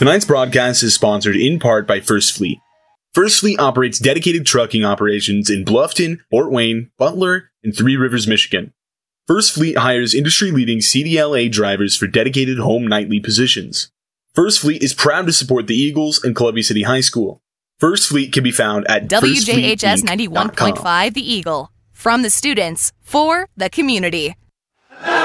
Tonight's broadcast is sponsored in part by First Fleet. First Fleet operates dedicated trucking operations in Bluffton, Fort Wayne, Butler, and Three Rivers, Michigan. First Fleet hires industry-leading CDLA drivers for dedicated home nightly positions. First Fleet is proud to support the Eagles and Columbia City High School. First Fleet can be found at WJHS 91.5 The Eagle. From the students, for the community.